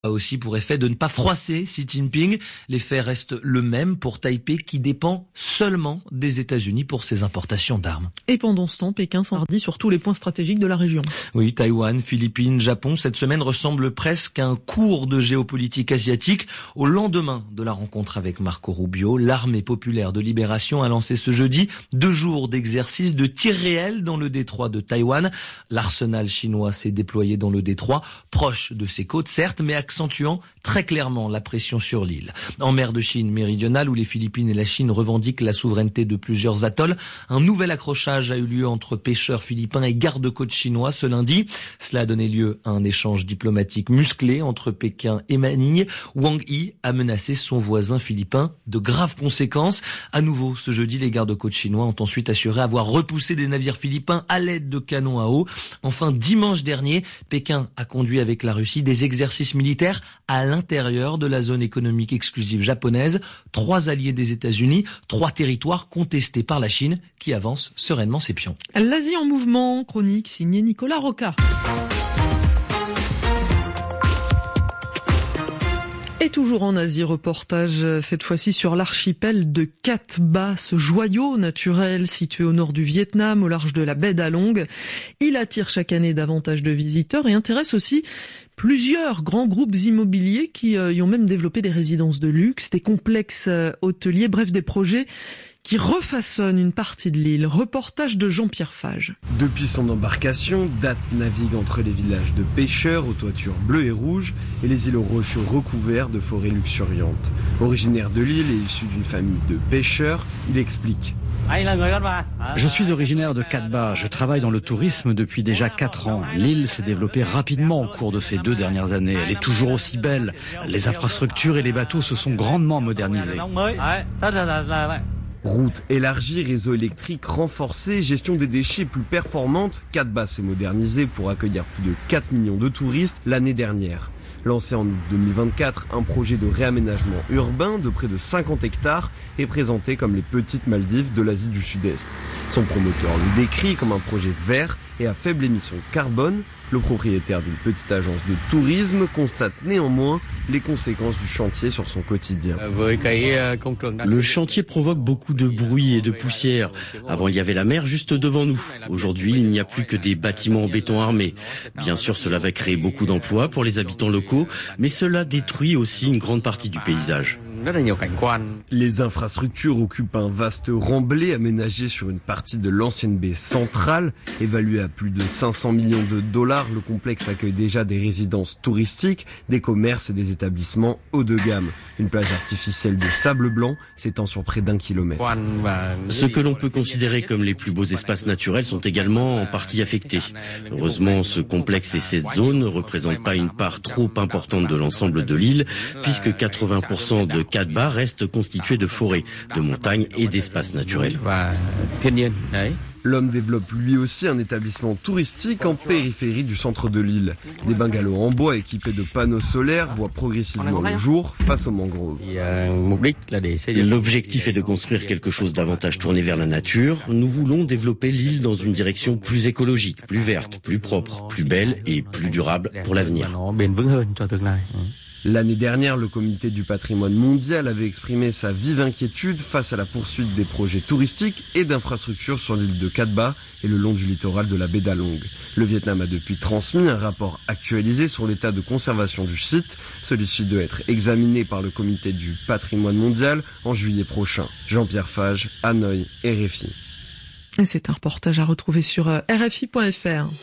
a aussi pour effet de ne pas froisser Xi Jinping. L'effet reste le même pour Taipei qui dépend seulement des États-Unis pour ses importations d'armes. Et pendant ce temps, Pékin s'enhardit sur tous les points stratégiques de la région. Oui, Taïwan, Philippines, Japon, cette semaine ressemble presque à un cours de géopolitique asiatique. Au lendemain de la rencontre avec Marco Rubio, l'Armée populaire de libération a lancé ce jeudi 2 jours d'exercice de tir réel dans le détroit de Taïwan. L'arsenal chinois s'est déployé dans le détroit, proche de ses côtes certes, mais accentuant très clairement la pression sur l'île. En mer de Chine méridionale, où les Philippines et la Chine revendiquent la souveraineté de plusieurs atolls, un nouvel accrochage a eu lieu entre pêcheurs philippins et gardes-côtes chinois ce lundi. Cela a donné lieu à un échange diplomatique musclé entre Pékin et Manille. Wang Yi a menacé son voisin philippin de graves conséquences. À nouveau, ce jeudi, les gardes-côtes chinois ont ensuite assuré avoir repoussé des navires philippins à l'aide de canons à eau. Enfin, dimanche dernier, Pékin a conduit avec la Russie des exercices militaires à l'intérieur de la zone économique exclusive japonaise. 3 alliés des États-Unis, 3 territoires contestés par la Chine qui avance sereinement ses pions. L'Asie en mouvement, chronique signée Nicolas Roca. Et toujours en Asie, reportage cette fois-ci sur l'archipel de Cat Ba, ce joyau naturel situé au nord du Vietnam, au large de la baie d'Along. Il attire chaque année davantage de visiteurs et intéresse aussi plusieurs grands groupes immobiliers qui y ont même développé des résidences de luxe, des complexes hôteliers, bref des projets qui refaçonne une partie de l'île. Reportage de Jean-Pierre Fage. Depuis son embarcation, Dat navigue entre les villages de pêcheurs aux toitures bleues et rouges et les îlots rocheux recouverts de forêts luxuriantes. Originaire de l'île et issu d'une famille de pêcheurs, il explique. Je suis originaire de Cat Ba. Je travaille dans le tourisme depuis déjà 4 ans. L'île s'est développée rapidement au cours de ces 2 dernières années. Elle est toujours aussi belle. Les infrastructures et les bateaux se sont grandement modernisés. Routes élargies, réseau électrique renforcé, gestion des déchets plus performante, Cat Ba s'est modernisé pour accueillir plus de 4 millions de touristes l'année dernière. Lancé en 2024, un projet de réaménagement urbain de près de 50 hectares est présenté comme les petites Maldives de l'Asie du Sud-Est. Son promoteur le décrit comme un projet vert et à faible émission carbone. Le propriétaire d'une petite agence de tourisme constate néanmoins les conséquences du chantier sur son quotidien. Le chantier provoque beaucoup de bruit et de poussière. Avant, il y avait la mer juste devant nous. Aujourd'hui, il n'y a plus que des bâtiments en béton armé. Bien sûr, cela va créer beaucoup d'emplois pour les habitants locaux, mais cela détruit aussi une grande partie du paysage. Les infrastructures occupent un vaste remblai aménagé sur une partie de l'ancienne baie centrale. Évalué à plus de 500 millions de dollars, le complexe accueille déjà des résidences touristiques, des commerces et des établissements haut de gamme. Une plage artificielle de sable blanc s'étend sur près d'1 kilomètre. Ce que l'on peut considérer comme les plus beaux espaces naturels sont également en partie affectés. Heureusement, ce complexe et cette zone ne représentent pas une part trop importante de l'ensemble de l'île, puisque 80% de Cat Ba reste constitué de forêts, de montagnes et d'espaces naturels. L'homme développe lui aussi un établissement touristique en périphérie du centre de l'île. Des bungalows en bois équipés de panneaux solaires voient progressivement le jour face aux mangroves. L'objectif est de construire quelque chose davantage tourné vers la nature. Nous voulons développer l'île dans une direction plus écologique, plus verte, plus propre, plus belle et plus durable pour l'avenir. L'année dernière, le comité du patrimoine mondial avait exprimé sa vive inquiétude face à la poursuite des projets touristiques et d'infrastructures sur l'île de Cat Ba et le long du littoral de la baie d'Along. Le Vietnam a depuis transmis un rapport actualisé sur l'état de conservation du site. Celui-ci doit être examiné par le comité du patrimoine mondial en juillet prochain. Jean-Pierre Fage, Hanoï, RFI. Et c'est un reportage à retrouver sur RFI.fr.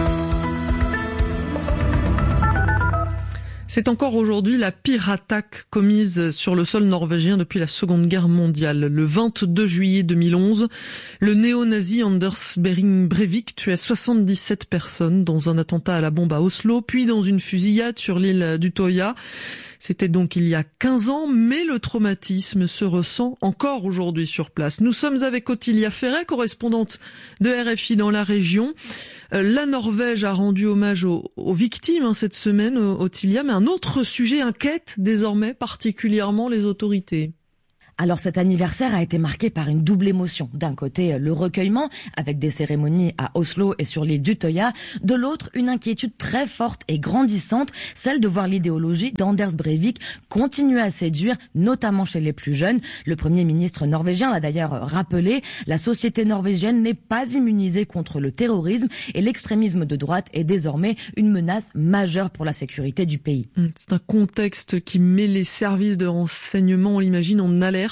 C'est encore aujourd'hui la pire attaque commise sur le sol norvégien depuis la Seconde Guerre mondiale. Le 22 juillet 2011, le néo-nazi Anders Behring Breivik tuait 77 personnes dans un attentat à la bombe à Oslo, puis dans une fusillade sur l'île d'Utøya. C'était donc il y a 15 ans, mais le traumatisme se ressent encore aujourd'hui sur place. Nous sommes avec Ottilia Ferret, correspondante de RFI dans la région. La Norvège a rendu hommage aux victimes cette semaine, Ottilia, mais un autre sujet inquiète désormais particulièrement les autorités. Alors cet anniversaire a été marqué par une double émotion. D'un côté, le recueillement, avec des cérémonies à Oslo et sur l'île d'Utøya. De l'autre, une inquiétude très forte et grandissante, celle de voir l'idéologie d'Anders Breivik continuer à séduire, notamment chez les plus jeunes. Le Premier ministre norvégien l'a d'ailleurs rappelé, la société norvégienne n'est pas immunisée contre le terrorisme et l'extrémisme de droite est désormais une menace majeure pour la sécurité du pays. C'est un contexte qui met les services de renseignement, on l'imagine, en alerte.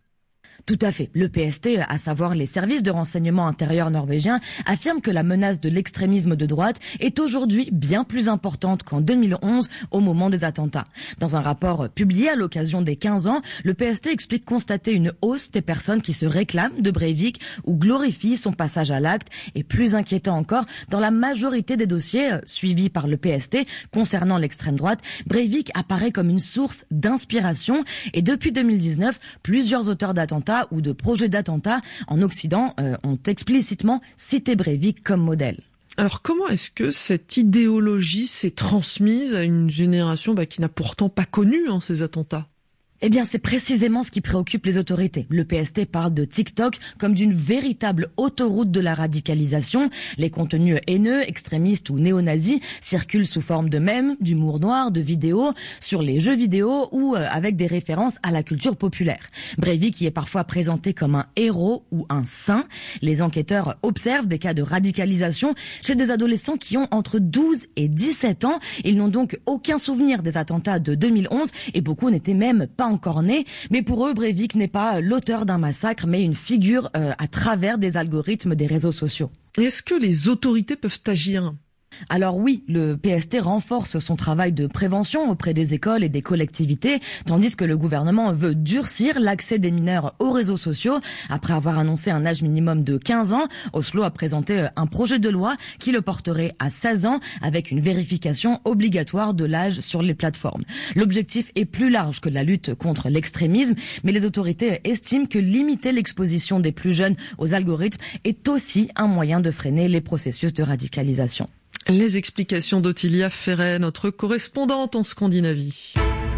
Tout à fait. Le PST, à savoir les services de renseignement intérieur norvégiens, affirme que la menace de l'extrémisme de droite est aujourd'hui bien plus importante qu'en 2011 au moment des attentats. Dans un rapport publié à l'occasion des 15 ans, le PST explique constater une hausse des personnes qui se réclament de Breivik ou glorifient son passage à l'acte. Et plus inquiétant encore, dans la majorité des dossiers suivis par le PST concernant l'extrême droite, Breivik apparaît comme une source d'inspiration. Et depuis 2019, plusieurs auteurs d'attentats ou de projets d'attentats en Occident ont explicitement cité Breivik comme modèle. Alors comment est-ce que cette idéologie s'est transmise à une génération qui n'a pourtant pas connu ces attentats ? Eh bien, c'est précisément ce qui préoccupe les autorités. Le PST parle de TikTok comme d'une véritable autoroute de la radicalisation. Les contenus haineux, extrémistes ou néo-nazis circulent sous forme de mèmes, d'humour noir, de vidéos, sur les jeux vidéo ou avec des références à la culture populaire. Breivik y est parfois présenté comme un héros ou un saint. Les enquêteurs observent des cas de radicalisation chez des adolescents qui ont entre 12 et 17 ans. Ils n'ont donc aucun souvenir des attentats de 2011 et beaucoup n'étaient même pas encore né, mais pour eux, Breivik n'est pas l'auteur d'un massacre, mais une figure à travers des algorithmes des réseaux sociaux. Est-ce que les autorités peuvent agir ? Alors oui, le PST renforce son travail de prévention auprès des écoles et des collectivités, tandis que le gouvernement veut durcir l'accès des mineurs aux réseaux sociaux. Après avoir annoncé un âge minimum de 15 ans, Oslo a présenté un projet de loi qui le porterait à 16 ans avec une vérification obligatoire de l'âge sur les plateformes. L'objectif est plus large que la lutte contre l'extrémisme, mais les autorités estiment que limiter l'exposition des plus jeunes aux algorithmes est aussi un moyen de freiner les processus de radicalisation. Les explications d'Ottilia Ferret, notre correspondante en Scandinavie.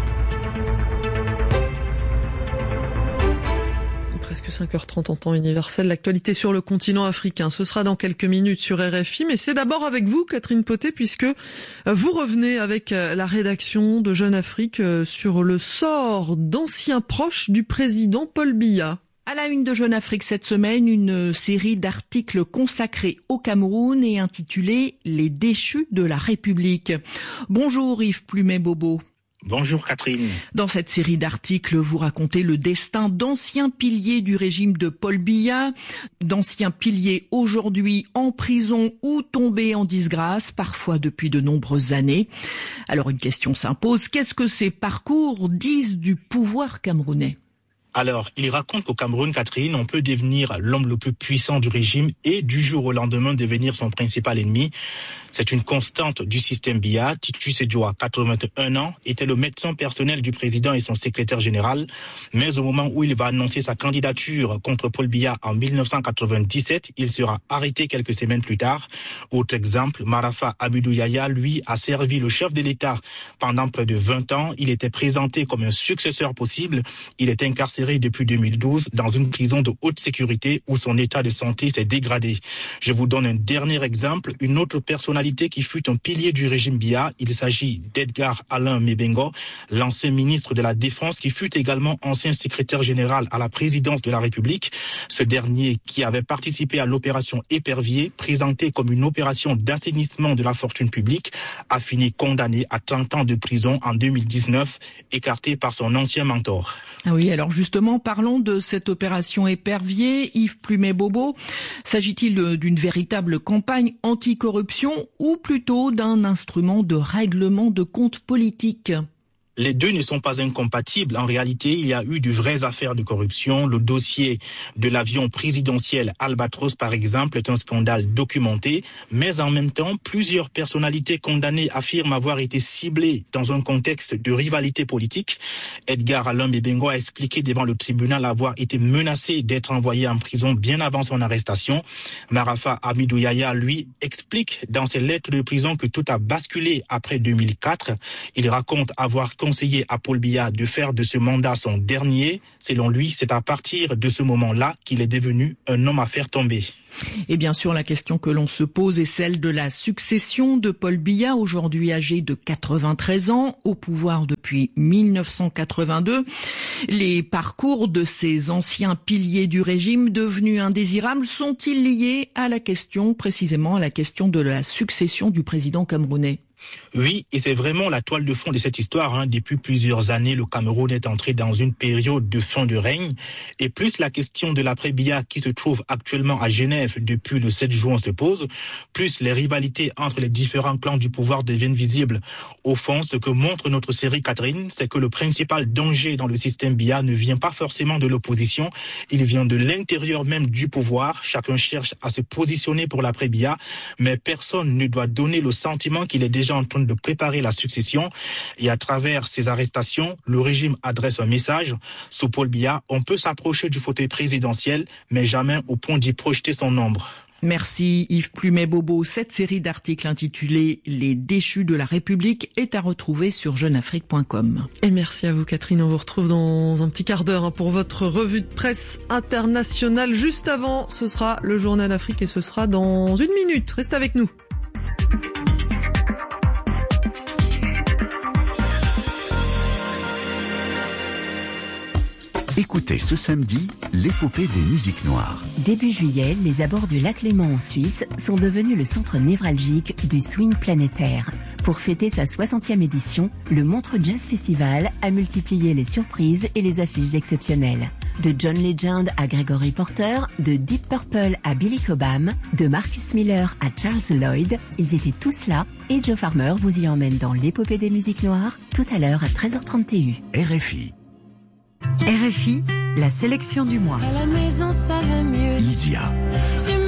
Presque 5h30 en temps universel, l'actualité sur le continent africain. Ce sera dans quelques minutes sur RFI, mais c'est d'abord avec vous, Catherine Potet, puisque vous revenez avec la rédaction de Jeune Afrique sur le sort d'anciens proches du président Paul Biya. À la une de Jeune Afrique cette semaine, une série d'articles consacrés au Cameroun et intitulés « Les déchus de la République ». Bonjour Yves Plumet-Bobo. Bonjour Catherine. Dans cette série d'articles, vous racontez le destin d'anciens piliers du régime de Paul Biya, d'anciens piliers aujourd'hui en prison ou tombés en disgrâce, parfois depuis de nombreuses années. Alors une question s'impose, qu'est-ce que ces parcours disent du pouvoir camerounais ? Alors, il raconte qu'au Cameroun, Catherine, on peut devenir l'homme le plus puissant du régime et du jour au lendemain devenir son principal ennemi. C'est une constante du système Biya. Titus Sedjoua, 81 ans, était le médecin personnel du président et son secrétaire général. Mais au moment où il va annoncer sa candidature contre Paul Biya en 1997, il sera arrêté quelques semaines plus tard. Autre exemple, Marafa Hamidou Yahya, lui, a servi le chef de l'État pendant près de 20 ans. Il était présenté comme un successeur possible. Il est incarcéré depuis 2012 dans une prison de haute sécurité où son état de santé s'est dégradé. Je vous donne un dernier exemple, une autre personnalité qui fut un pilier du régime Biya. Il s'agit d'Edgar Alain Mebengo, l'ancien ministre de la Défense qui fut également ancien secrétaire général à la présidence de la République. Ce dernier qui avait participé à l'opération Épervier, présentée comme une opération d'assainissement de la fortune publique, a fini condamné à 30 ans de prison en 2019, écarté par son ancien mentor. Ah oui, alors justement, parlons de cette opération Épervier. Yves Plumet-Bobo, s'agit-il d'une véritable campagne anticorruption ou plutôt d'un instrument de règlement de comptes politiques ? Les deux ne sont pas incompatibles. En réalité, il y a eu de vraies affaires de corruption. Le dossier de l'avion présidentiel Albatros, par exemple, est un scandale documenté. Mais en même temps, plusieurs personnalités condamnées affirment avoir été ciblées dans un contexte de rivalité politique. Edgar Alain Mebengo a expliqué devant le tribunal avoir été menacé d'être envoyé en prison bien avant son arrestation. Marafa Hamidou Yahya, lui, explique dans ses lettres de prison que tout a basculé après 2004. Il raconte avoir conseillé à Paul Biya de faire de ce mandat son dernier. Selon lui, c'est à partir de ce moment-là qu'il est devenu un homme à faire tomber. Et bien sûr, la question que l'on se pose est celle de la succession de Paul Biya, aujourd'hui âgé de 93 ans, au pouvoir depuis 1982. Les parcours de ces anciens piliers du régime devenus indésirables sont-ils liés à la question, précisément à la question de la succession du président camerounais ? Oui, et c'est vraiment la toile de fond de cette histoire. Depuis plusieurs années, le Cameroun est entré dans une période de fin de règne. Et plus la question de l'après-Biya qui se trouve actuellement à Genève depuis le 7 juin se pose, plus les rivalités entre les différents clans du pouvoir deviennent visibles. Au fond, ce que montre notre série Catherine, c'est que le principal danger dans le système Biya ne vient pas forcément de l'opposition, il vient de l'intérieur même du pouvoir. Chacun cherche à se positionner pour l'après-Biya, mais personne ne doit donner le sentiment qu'il est déjà en train de préparer la succession. Et à travers ces arrestations, le régime adresse un message. Sous Paul Biya, on peut s'approcher du fauteuil présidentiel, mais jamais au point d'y projeter son ombre. Merci Yves Plumet-Bobo. Cette série d'articles intitulée « Les déchus de la République » est à retrouver sur jeuneafrique.com. Et merci à vous Catherine, on vous retrouve dans un petit quart d'heure pour votre revue de presse internationale. Juste avant, ce sera le Journal Afrique et ce sera dans 1 minute. Restez avec nous. Écoutez ce samedi l'épopée des musiques noires. Début juillet, les abords du lac Léman en Suisse sont devenus le centre névralgique du swing planétaire. Pour fêter sa 60e édition, le Montreux Jazz Festival a multiplié les surprises et les affiches exceptionnelles. De John Legend à Gregory Porter, de Deep Purple à Billy Cobham, de Marcus Miller à Charles Lloyd, ils étaient tous là et Joe Farmer vous y emmène dans l'épopée des musiques noires tout à l'heure à 13h30 TU. RFI. RFI, la sélection du mois. À la maison, ça va mieux. Isia.